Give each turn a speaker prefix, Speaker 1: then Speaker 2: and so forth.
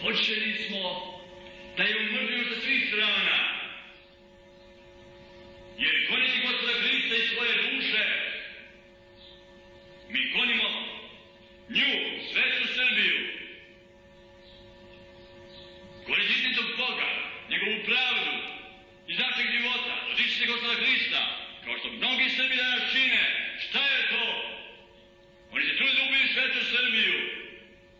Speaker 1: Počeli smo da je umrljuju sa svih strana, jer goneći Gospoda Hrista iz svoje duše, mi gonimo nju, svetu Srbiju, goneći istinitog Boga, njegovu pravdu iz našeg života, otišli Gospoda Hrista, kao što mnogi Srbi danas čine. Šta je to? Oni se trude da ubiju svetu Srbiju,